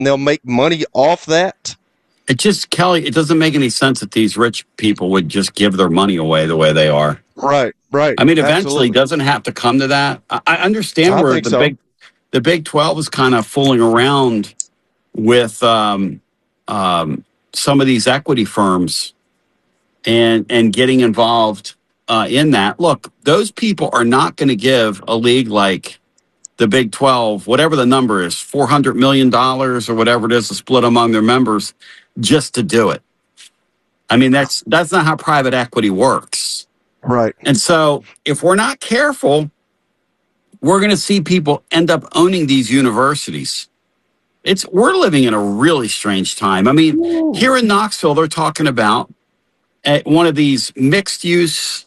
and they'll make money off that. Kelly, it doesn't make any sense that these rich people would just give their money away the way they are. Right. I mean, eventually it doesn't have to come to that. I understand where the Big 12 is kind of fooling around with some of these equity firms and getting involved in that. Look, those people are not going to give a league like the Big 12, whatever the number is, $400 million or whatever it is to split among their members just to do it. I mean, that's not how private equity works. Right. And so if we're not careful, we're going to see people end up owning these universities. We're living in a really strange time. I mean, here in Knoxville, they're talking about at one of these mixed use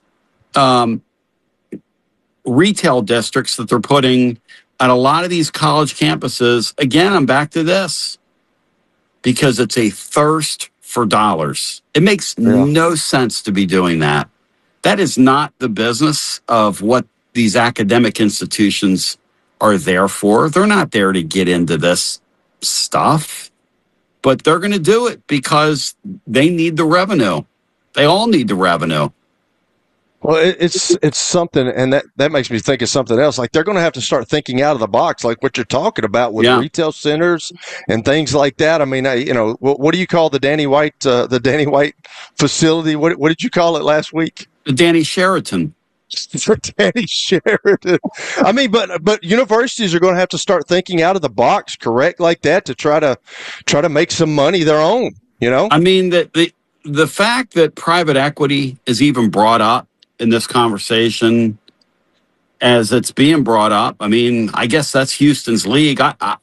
retail districts that they're putting at a lot of these college campuses. Again, I'm back to this because it's a thirst for dollars. It makes no sense to be doing that. That is not the business of what these academic institutions are there for. They're not there to get into this stuff, but they're going to do it because they need the revenue. They all need the revenue. Well, it's something, and that makes me think of something else. Like they're going to have to start thinking out of the box, like what you're talking about with retail centers and things like that. I mean, what do you call the Danny White facility? What did you call it last week? The Danny Sheraton. For Danny Sheridan. I mean, but universities are going to have to start thinking out of the box, correct, like that, to try to make some money their own. I mean, the fact that private equity is even brought up in this conversation as it's being brought up, I mean, I guess that's Houston's league. I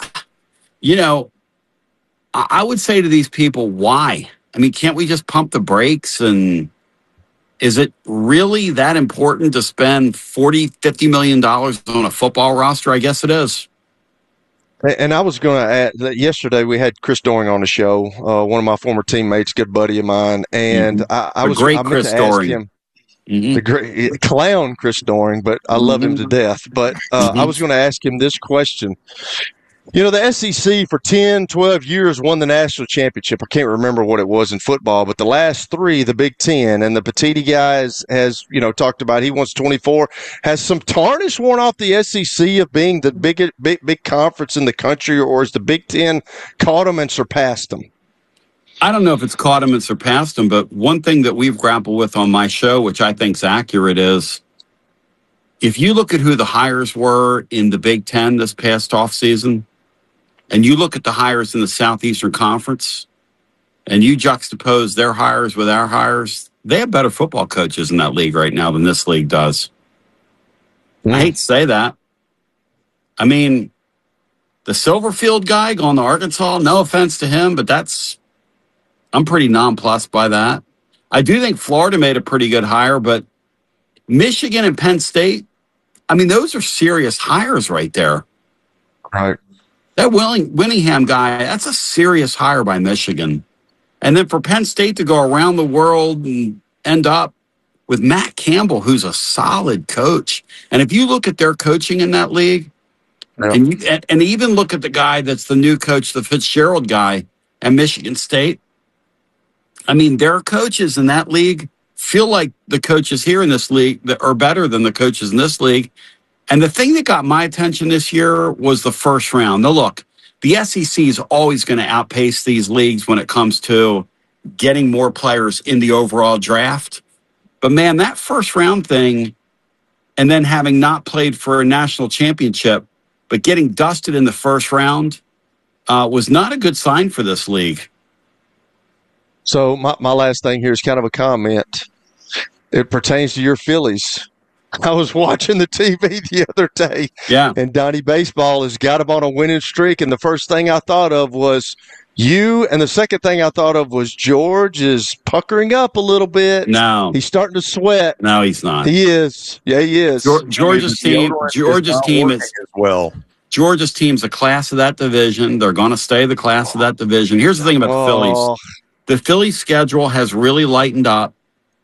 would say to these people, why? I mean, can't we just pump the brakes? And is it really that important to spend $40-50 million on a football roster? I guess it is. And I was going to add that yesterday we had Chris Doering on the show, one of my former teammates, good buddy of mine, and I meant to ask him. The great clown Chris Doering, but I love him to death. But I was going to ask him this question. The SEC for 10, 12 years won the national championship. I can't remember what it was in football, but the last three, the Big Ten, and the Petiti guys has, talked about he wants 24. Has some tarnish worn off the SEC of being the big conference in the country, or has the Big Ten caught them and surpassed them? I don't know if it's caught them and surpassed them, but one thing that we've grappled with on my show, which I think is accurate, is if you look at who the hires were in the Big Ten this past offseason, and you look at the hires in the Southeastern Conference, and you juxtapose their hires with our hires, they have better football coaches in that league right now than this league does. I hate to say that. I mean, the Silverfield guy going to Arkansas, no offense to him, but I'm pretty nonplussed by that. I do think Florida made a pretty good hire, but Michigan and Penn State, I mean, those are serious hires right there. Right. That Winningham guy, that's a serious hire by Michigan. And then for Penn State to go around the world and end up with Matt Campbell, who's a solid coach. And if you look at their coaching in that league, and even look at the guy that's the new coach, the Fitzgerald guy at Michigan State, I mean, their coaches in that league feel like the coaches here in this league that are better than the coaches in this league. And the thing that got my attention this year was the first round. Now, look, the SEC is always going to outpace these leagues when it comes to getting more players in the overall draft. But, man, that first round thing, and then having not played for a national championship, but getting dusted in the first round was not a good sign for this league. So my last thing here is kind of a comment. It pertains to your Phillies. I was watching the TV the other day, and Donnie Baseball has got him on a winning streak, and the first thing I thought of was you, and the second thing I thought of was George is puckering up a little bit. No. He's starting to sweat. No, he's not. He is. Yeah, he is. Georgia's team is well. Georgia's team's the class of that division. They're going to stay the class of that division. Here's the thing about the Phillies. The Phillies schedule has really lightened up.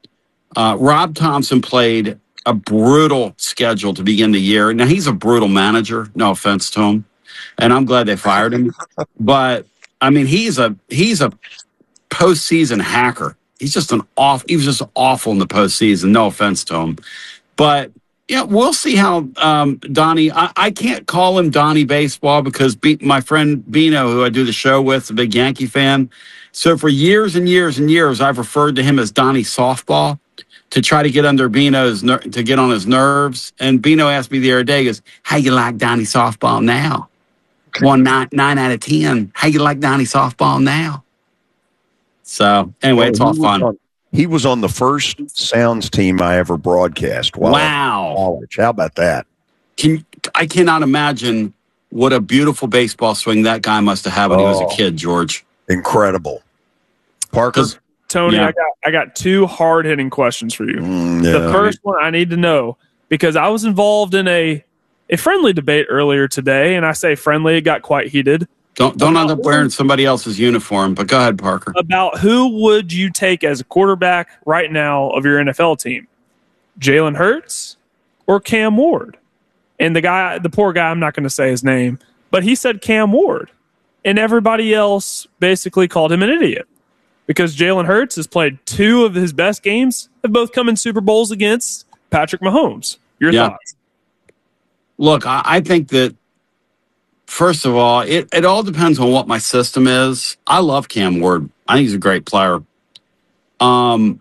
Rob Thompson played a brutal schedule to begin the year. Now, he's a brutal manager. No offense to him. And I'm glad they fired him. But I mean, he's a postseason hacker. He was just awful in the postseason. No offense to him, but yeah, we'll see how Donnie. I can't call him Donnie Baseball because my friend Bino, who I do the show with, is a big Yankee fan. So for years and years and years, I've referred to him as Donnie Softball to try to get under Bino's to get on his nerves. And Bino asked me the other day, he goes, "How you like Donnie Softball now?" 9 out of 10. How you like Donnie Softball now? So anyway, it's all fun. He was on the first Sounds team I ever broadcast. Wow. How about that? I cannot imagine what a beautiful baseball swing that guy must have had when he was a kid, George. Incredible. Parker? Tony, yeah. I got two hard-hitting questions for you. The first one I need to know, because I was involved in a friendly debate earlier today, and I say friendly, it got quite heated. Don't end up wearing somebody else's uniform, but go ahead, Parker. About who would you take as a quarterback right now of your NFL team? Jalen Hurts or Cam Ward? And the poor guy, I'm not going to say his name, but he said Cam Ward. And everybody else basically called him an idiot. Because Jalen Hurts has played 2 of his best games, have both come in Super Bowls against Patrick Mahomes. Your thoughts? Look, I think that, first of all, it all depends on what my system is. I love Cam Ward. I think he's a great player. Jalen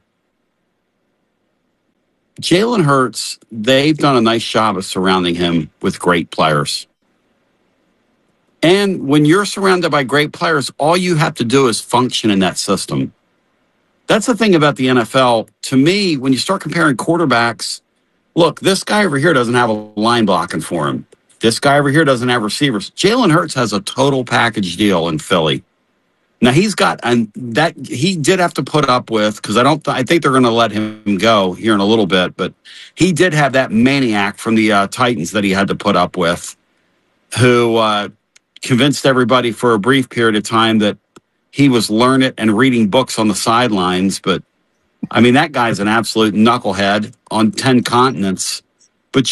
Hurts, they've done a nice job of surrounding him with great players. And when you're surrounded by great players, all you have to do is function in that system. That's the thing about the NFL. To me, when you start comparing quarterbacks, look, this guy over here doesn't have a line blocking for him. This guy over here doesn't have receivers. Jalen Hurts has a total package deal in Philly. Now he's got, and that he did have to put up with, because I think they're going to let him go here in a little bit, but he did have that maniac from the Titans that he had to put up with, who convinced everybody for a brief period of time that he was learning and reading books on the sidelines. But I mean, that guy's an absolute knucklehead on 10 continents. But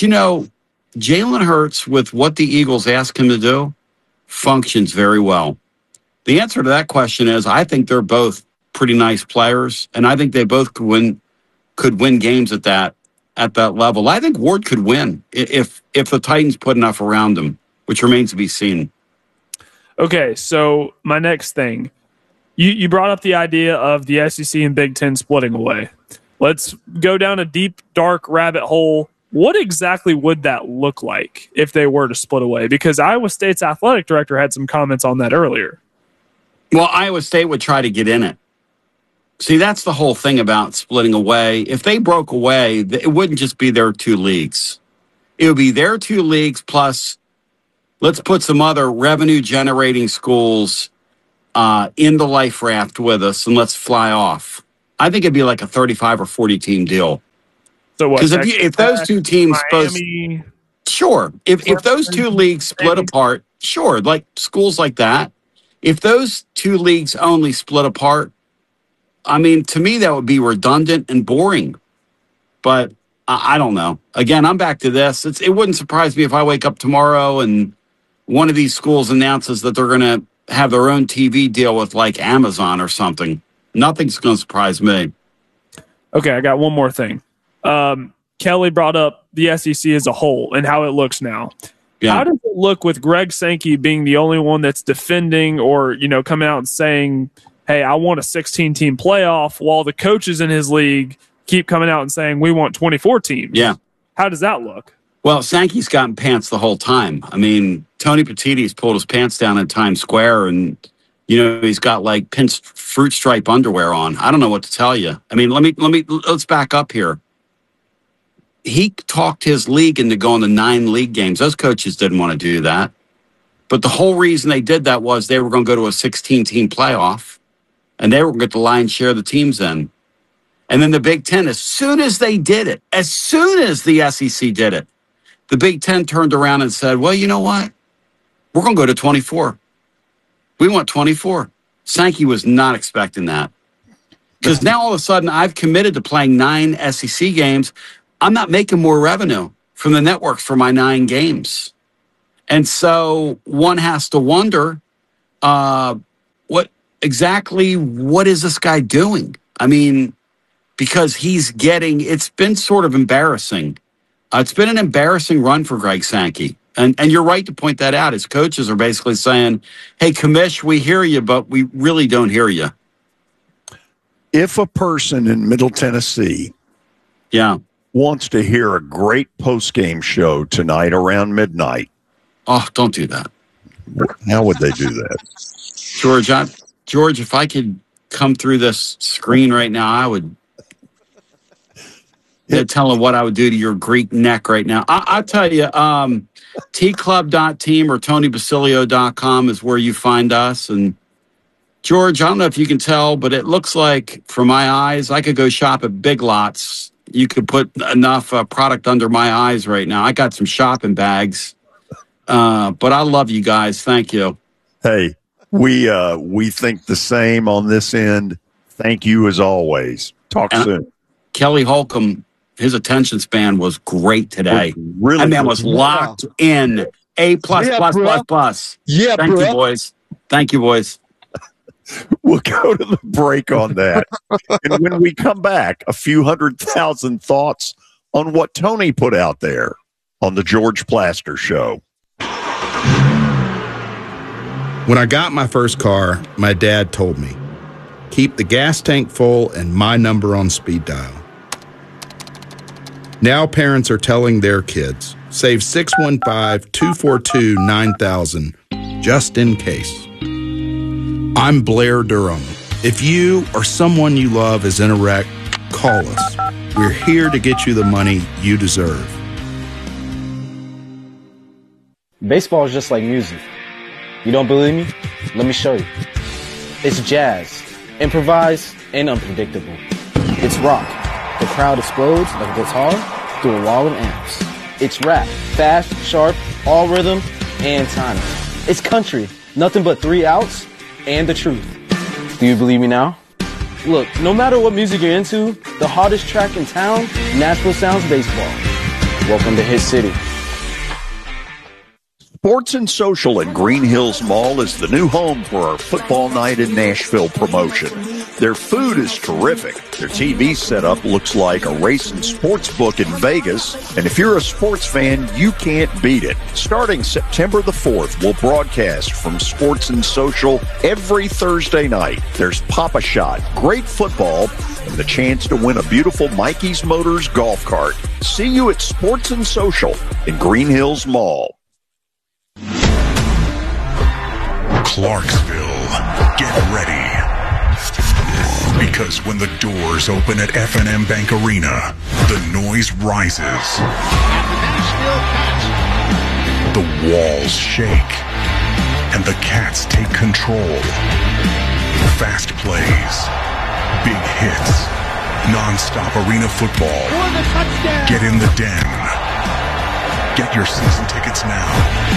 Jalen Hurts, with what the Eagles ask him to do, functions very well. The answer to that question is I think they're both pretty nice players, and I think they both could win games at that level. I think Ward could win if the Titans put enough around him, which remains to be seen. Okay, so my next thing. You brought up the idea of the SEC and Big Ten splitting away. Let's go down a deep, dark rabbit hole. What exactly would that look like if they were to split away? Because Iowa State's athletic director had some comments on that earlier. Well, Iowa State would try to get in it. See, that's the whole thing about splitting away. If they broke away, it wouldn't just be their 2 leagues. It would be their 2 leagues plus, let's put some other revenue-generating schools in the life raft with us, and let's fly off. I think it'd be like a 35 or 40 team deal. So what? Because if those 2 teams, sure. If those 2 leagues split apart, sure, like schools like that. If those 2 leagues only split apart, I mean, to me that would be redundant and boring. But I don't know. Again, I'm back to this. It wouldn't surprise me if I wake up tomorrow and one of these schools announces that they're going to have their own TV deal with like Amazon or something. Nothing's going to surprise me. Okay, I got one more thing. Kelly brought up the SEC as a whole and how it looks now. Yeah. How does it look with Greg Sankey being the only one that's defending or, coming out and saying, hey, I want a 16-team playoff, while the coaches in his league keep coming out and saying we want 24 teams? Yeah. How does that look? Well, Sankey's gotten pants the whole time. I mean, Tony Petitti's pulled his pants down in Times Square and, he's got like pinched fruit stripe underwear on. I don't know what to tell you. I mean, let's back up here. He talked his league into going to 9 league games. Those coaches didn't want to do that. But the whole reason they did that was they were going to go to a 16-team playoff, and they were going to get the lion's share of the teams in. And then the Big Ten, as soon as they did it, as soon as the SEC did it, the Big Ten turned around and said, well, you know what? We're going to go to 24. We want 24. Sankey was not expecting that. Because now all of a sudden I've committed to playing 9 SEC games. I'm not making more revenue from the networks for my 9 games. And so one has to wonder, what is this guy doing? I mean, because it's been sort of embarrassing. It's been an embarrassing run for Greg Sankey. And you're right to point that out. His coaches are basically saying, hey, Commish, we hear you, but we really don't hear you. If a person in Middle Tennessee wants to hear a great post-game show tonight around midnight. Oh, don't do that. How would they do that? George, if I could come through this screen right now, I would tell them what I would do to your Greek neck right now. I'll tell you, tclub.team or tonybasilio.com is where you find us. And George, I don't know if you can tell, but it looks like, from my eyes, I could go shop at Big Lots. You could put enough product under my eyes right now. I got some shopping bags, but I love you guys. Thank you. Hey, we think the same on this end. Thank you as always. Talk soon. Kelly Holcomb, his attention span was great today. Really, that man was locked in. A++++. Yeah, Thank you, boys. Thank you, boys. We'll go to the break on that. And when we come back, a few 100,000 thoughts on what Tony put out there on the George Plaster Show. When I got my first car, my dad told me, keep the gas tank full and my number on speed dial. Now parents are telling their kids, save 615-242-9000 just in case. I'm Blair Durham. If you or someone you love is in a wreck, call us. We're here to get you the money you deserve. Baseball is just like music. You don't believe me? Let me show you. It's jazz, improvised, and unpredictable. It's rock. The crowd explodes like a guitar through a wall of amps. It's rap, fast, sharp, all rhythm, and timing. It's country, nothing but 3 outs and the truth. Do you believe me now? Look, no matter what music you're into, the hottest track in town, Nashville Sounds Baseball. Welcome to Hit City. Sports and Social at Green Hills Mall is the new home for our Football Night in Nashville promotion. Their food is terrific. Their TV setup looks like a racing sports book in Vegas. And if you're a sports fan, you can't beat it. Starting September the 4th, we'll broadcast from Sports and Social every Thursday night. There's Pop-A-Shot, great football, and the chance to win a beautiful Mikey's Motors golf cart. See you at Sports and Social in Green Hills Mall. Clarksville, get ready. Because when the doors open at F&M Bank Arena, the noise rises. The walls shake. And the Cats take control. Fast plays. Big hits. Non-stop arena football. Get in the den. Get your season tickets now.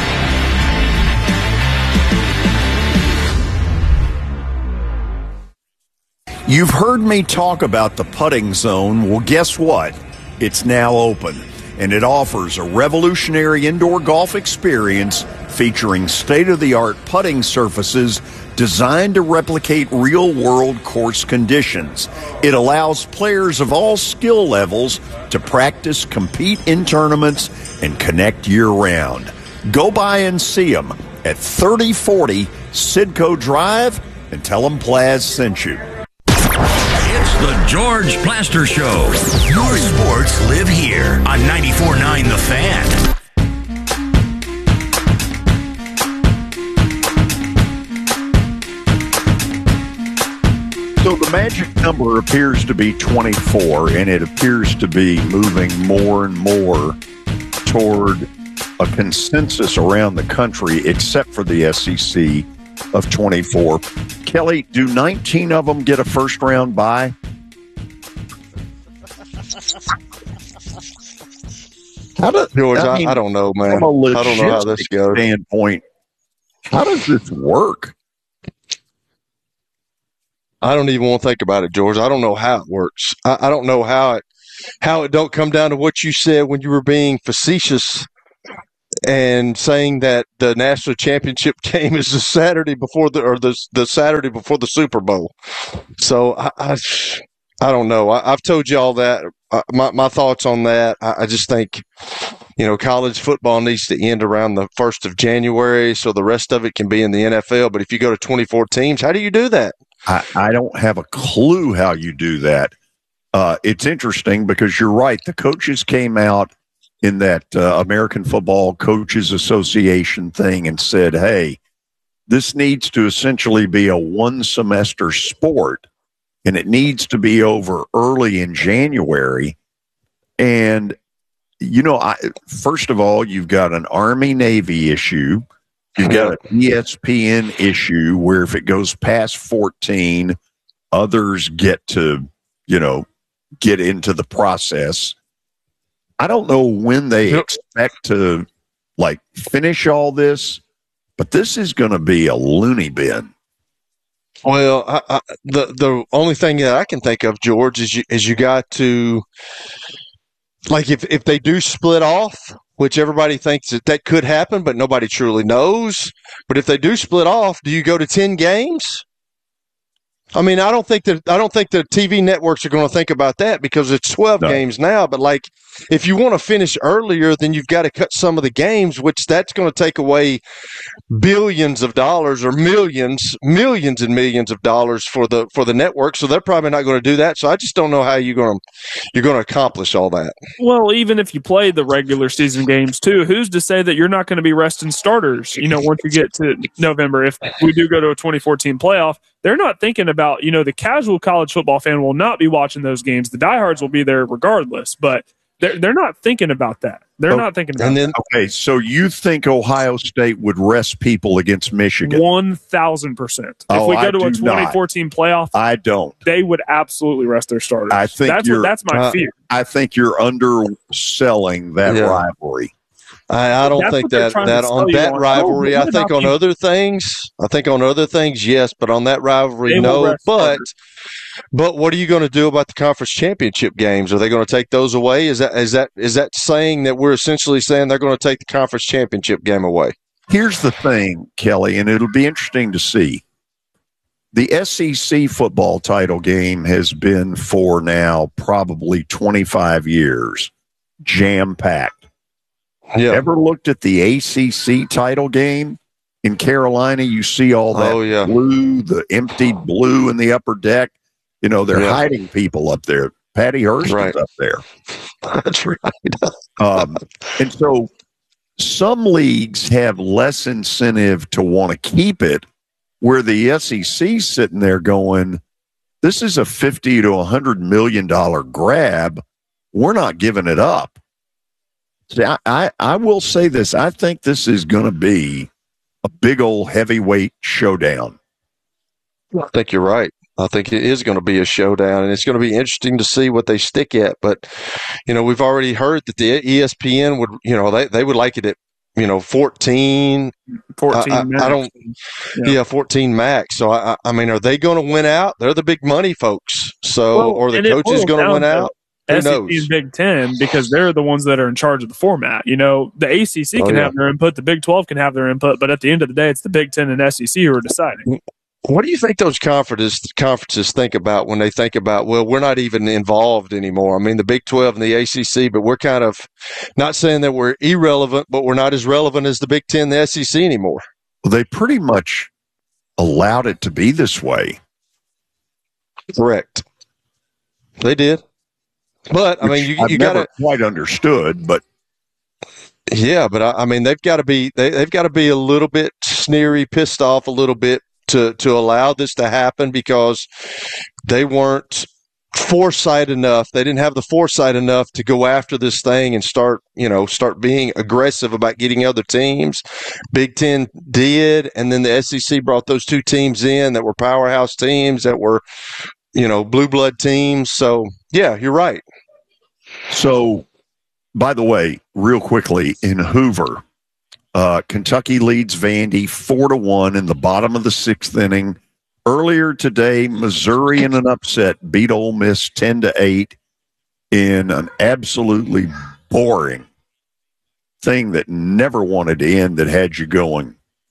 You've heard me talk about the putting zone. Well, guess what? It's now open, and it offers a revolutionary indoor golf experience featuring state-of-the-art putting surfaces designed to replicate real-world course conditions. It allows players of all skill levels to practice, compete in tournaments, and connect year-round. Go by and see them at 3040 Sidco Drive and tell them Plaz sent you. The George Plaster Show. Your sports live here on 94.9 The Fan. So the magic number appears to be 24, and it appears to be moving more and more toward a consensus around the country, except for the SEC, of 24. Kelly, do 19 of them get a first-round bye? George, I don't know, man. I don't know how this goes. Standpoint, how does this work? I don't even want to think about it, George. I don't know how it works. I don't know how it don't come down to what you said when you were being facetious and saying that the national championship game is the Saturday before the Saturday before the Super Bowl. So I don't know. I've told you all that. My thoughts on that. I just think, college football needs to end around the 1st of January so the rest of it can be in the NFL. But if you go to 24 teams, how do you do that? I don't have a clue how you do that. It's interesting because you're right. The coaches came out in that American Football Coaches Association thing and said, hey, this needs to essentially be a one-semester sport, and it needs to be over early in January. And, first of all, you've got an Army-Navy issue. You've got an ESPN issue where if it goes past 14, others get to, get into the process. I don't know when they expect to finish all this, but this is going to be a loony bin. Well, the only thing that I can think of, George, is you got to, if they do split off, which everybody thinks that could happen, but nobody truly knows. But if they do split off, do you go to 10 games? I mean, I don't think the TV networks are going to think about that because it's 12 games now. But if you want to finish earlier, then you've got to cut some of the games, which that's going to take away billions of dollars or millions and millions of dollars for the network. So they're probably not going to do that. So I just don't know how you're going to accomplish all that. Well, even if you play the regular season games too, who's to say that you're not going to be resting starters? Once you get to November, if we do go to a 2014 playoff. They're not thinking about, the casual college football fan will not be watching those games. The diehards will be there regardless, but they're not thinking about that. They're not thinking about that. Okay, so you think Ohio State would rest people against Michigan? 1,000%. If we go to a 2014 playoff, I don't. They would absolutely rest their starters. I think that's my fear. I think you're underselling that rivalry. I don't think that on that rivalry. I think on other things, yes, but on that rivalry, no. But what are you going to do about the conference championship games? Are they going to take those away? Is that saying that we're essentially saying they're going to take the conference championship game away? Here's the thing, Kelly, and it'll be interesting to see. The SEC football title game has been for now probably 25 years, jam-packed. Yeah. Ever looked at the ACC title game in Carolina? You see all that blue, the emptied blue in the upper deck. They're hiding people up there. Patty Hearst is up there. That's right. And so some leagues have less incentive to want to keep it, where the SEC sitting there going, this is a $50 to $100 million grab. We're not giving it up. See, I will say this. I think this is going to be a big old heavyweight showdown. I think you're right. I think it is going to be a showdown, and it's going to be interesting to see what they stick at. But, we've already heard that the ESPN would, they would like it at, 14. 14 max. I don't, 14 max. So, I mean, are they going to win out? They're the big money folks. So, or the coaches going to win out? Who knows? SEC and Big Ten, because they're the ones that are in charge of the format. The ACC can have their input, the Big 12 can have their input, but at the end of the day, it's the Big Ten and SEC who are deciding. What do you think those conferences think about when they think about, well, we're not even involved anymore? I mean, the Big 12 and the ACC, but we're kind of not saying that we're irrelevant, but we're not as relevant as the Big 10 and the SEC anymore. Well, they pretty much allowed it to be this way. Correct. They did. But I mean, you got to quite understood, but yeah, but I mean, they've got to be a little bit sneery, pissed off a little bit to allow this to happen because they weren't foresight enough. They didn't have the foresight enough to go after this thing and start being aggressive about getting other teams. Big Ten did, and then the SEC brought those two teams in that were powerhouse teams that were, blue blood teams. So yeah, you're right. So, by the way, real quickly, in Hoover, Kentucky leads Vandy 4-1 in the bottom of the sixth inning. Earlier today, Missouri in an upset beat Ole Miss 10-8 in an absolutely boring thing that never wanted to end that had you going?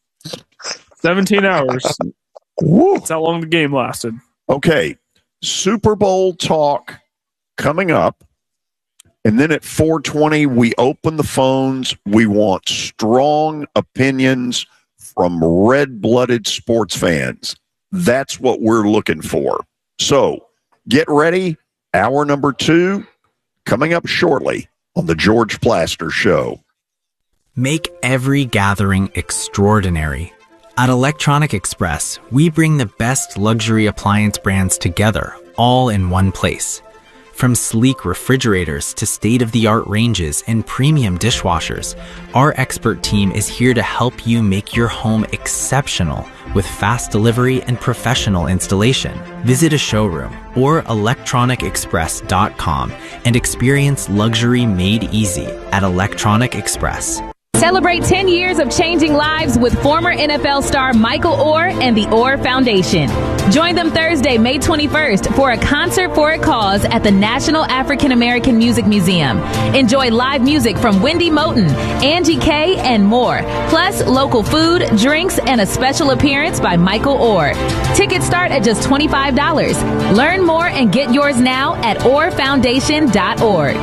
17 hours. Woo. That's how long the game lasted. Okay. Super Bowl talk coming up. And then at 4:20, we open the phones. We want strong opinions from red-blooded sports fans. That's what we're looking for. So get ready. Hour number 2 coming up shortly on the George Plaster Show. Make every gathering extraordinary. At Electronic Express, we bring the best luxury appliance brands together, all in one place. From sleek refrigerators to state-of-the-art ranges and premium dishwashers, our expert team is here to help you make your home exceptional with fast delivery and professional installation. Visit a showroom or electronicexpress.com and experience luxury made easy at Electronic Express. Celebrate 10 years of changing lives with former NFL star Michael Oher and the Oher Foundation. Join them Thursday, May 21st for a concert for a cause at the National African American Music Museum. Enjoy live music from Wendy Moten, Angie K, and more. Plus, local food, drinks, and a special appearance by Michael Oher. Tickets start at just $25. Learn more and get yours now at oherfoundation.org.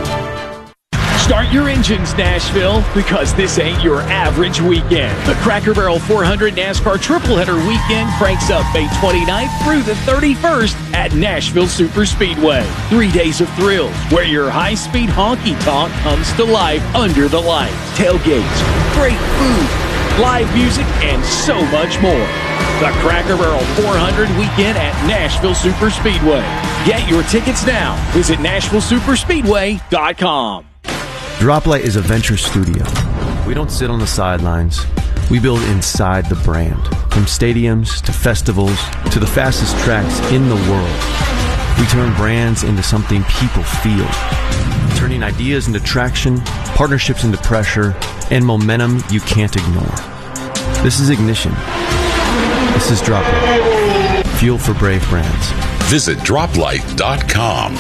Start your engines, Nashville, because this ain't your average weekend. The Cracker Barrel 400 NASCAR Tripleheader Weekend cranks up May 29th through the 31st at Nashville Super Speedway. 3 days of thrills where your high-speed honky-tonk comes to life under the lights. Tailgates, great food, live music, and so much more. The Cracker Barrel 400 Weekend at Nashville Super Speedway. Get your tickets now. Visit NashvilleSuperspeedway.com. Droplight is a venture studio. We don't sit on the sidelines. We build inside the brand. From stadiums to festivals to the fastest tracks in the world. We turn brands into something people feel. Turning ideas into traction, partnerships into pressure, and momentum you can't ignore. This is Ignition. This is Droplight. Fuel for brave brands. Visit droplight.com.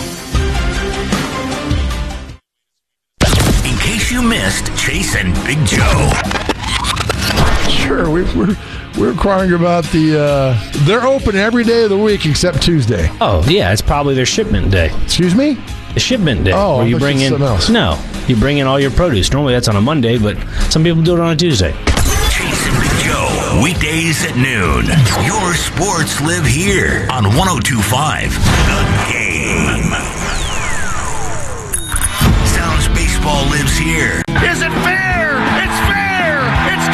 In case you missed Chase and Big Joe. Sure, we're inquiring about they're open every day of the week except Tuesday. Oh, yeah, it's probably their shipment day. Excuse me? The shipment day. Oh, where you bring in something else. No, you bring in all your produce. Normally that's on a Monday, but some people do it on a Tuesday. Chase and Big Joe, weekdays at noon. Your sports live here on 102.5 The Game. Sounds baseball lives here. Is it fair?